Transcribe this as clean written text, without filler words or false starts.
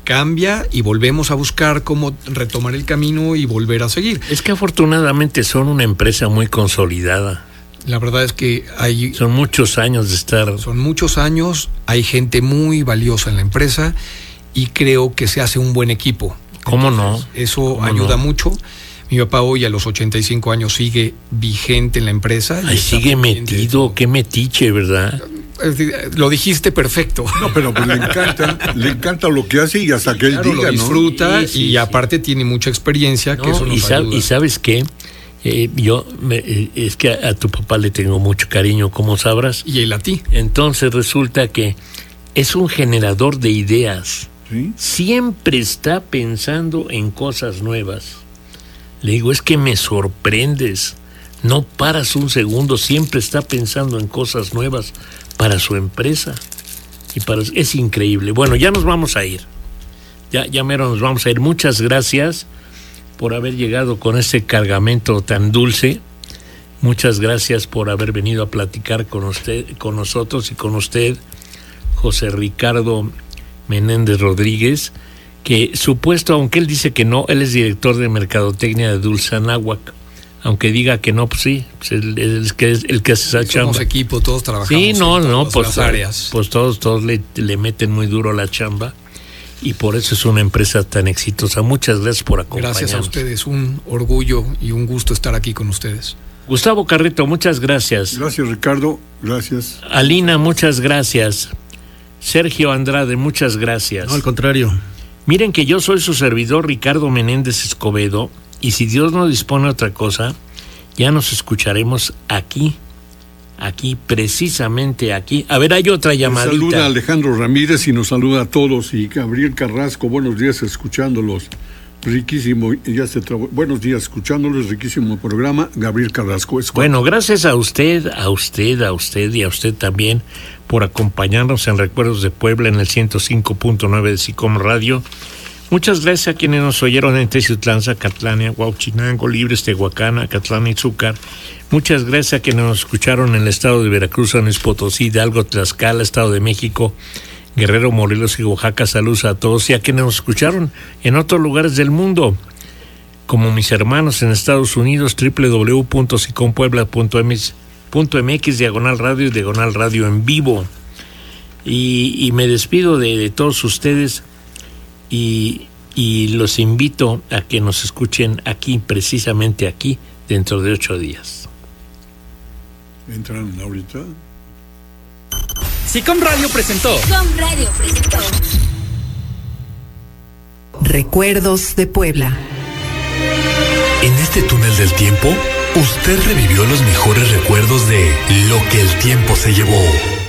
cambia y volvemos a buscar cómo retomar el camino y volver a seguir. Es que afortunadamente son una empresa muy consolidada. La verdad es que son muchos años de estar. Son muchos años, hay gente muy valiosa en la empresa y creo que se hace un buen equipo. ¿Cómo no? Eso ayuda mucho. Mi papá hoy a los 85 años sigue vigente en la empresa. Ay, sigue metido, qué metiche, ¿verdad? Lo dijiste perfecto. No, pero pues le encanta lo que hace y hasta que él diga, lo disfruta, ¿no? Sí, y aparte tiene mucha experiencia, que eso nos ayuda. Y ¿sabes qué? Es que a tu papá le tengo mucho cariño, como sabrás. Y él a ti. Entonces resulta que es un generador de ideas. ¿Sí? Siempre está pensando en cosas nuevas. Le digo, es que me sorprendes. No paras un segundo, siempre está pensando en cosas nuevas para su empresa. Es increíble. Bueno, ya nos vamos a ir. Ya mero nos vamos a ir. Muchas gracias por haber llegado con este cargamento tan dulce. Muchas gracias por haber venido a platicar con nosotros y con usted, José Ricardo Menéndez Rodríguez, que supuesto, aunque él dice que no, él es director de mercadotecnia de Dulce Anáhuac. Aunque diga que no, pues sí, pues él es el que hace esa chamba. Somos equipo, todos trabajamos. Sí, pues las áreas. Pues todos le meten muy duro la chamba y por eso es una empresa tan exitosa. Muchas gracias por acompañarnos. Gracias a ustedes, un orgullo y un gusto estar aquí con ustedes. Gustavo Carreto, muchas gracias. Gracias, Ricardo, gracias. Alina, muchas gracias. Sergio Andrade, muchas gracias. No, al contrario. Miren que yo soy su servidor, Ricardo Menéndez Escobedo, y si Dios no dispone otra cosa, ya nos escucharemos aquí, precisamente aquí. A ver, hay otra llamadita. Nos saluda Alejandro Ramírez y nos saluda a todos. Y Gabriel Carrasco, buenos días escuchándolos. Riquísimo, buenos días escuchándolos, riquísimo programa. Gabriel Carrasco. Bueno, gracias a usted y a usted también por acompañarnos en Recuerdos de Puebla en el 105.9 de SICOM Radio. Muchas gracias a quienes nos oyeron en Teciutlán, Zacatlán, Huauchinango, Libres, Tehuacán, Acatlán y Zúcar. Muchas gracias a quienes nos escucharon en el estado de Veracruz, San Luis Potosí, Hidalgo, Tlaxcala, Estado de México, Guerrero, Morelos y Oaxaca. Saludos a todos y a quienes nos escucharon en otros lugares del mundo, como mis hermanos en Estados Unidos, www.sicompuebla.mx/radio y /radio en vivo. Y me despido de todos ustedes. Y los invito a que nos escuchen aquí, precisamente aquí, dentro de 8 días. ¿Entran ahorita? SICOM Radio presentó. Recuerdos de Puebla. En este túnel del tiempo, usted revivió los mejores recuerdos de lo que el tiempo se llevó.